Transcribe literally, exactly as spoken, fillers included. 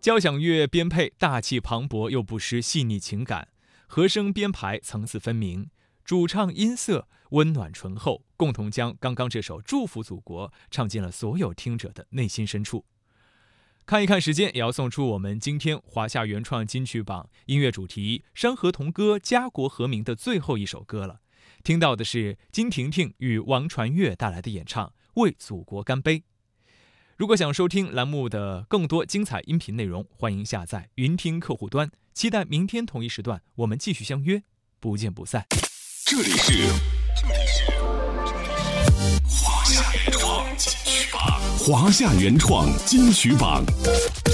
交响乐编配大气磅礴又不失细腻情感，和声编排层次分明，主唱音色温暖醇厚，共同将刚刚这首《祝福祖国》唱进了所有听者的内心深处。看一看时间，也要送出我们今天华夏原创金曲榜音乐主题《山河同歌，家国和鸣》的最后一首歌了。听到的是金婷婷与王传岳带来的演唱《为祖国干杯》。如果想收听栏目的更多精彩音频内容，欢迎下载云听客户端。期待明天同一时段我们继续相约，不见不散。 这里是这里是华夏原创金曲榜，华夏原创金曲榜。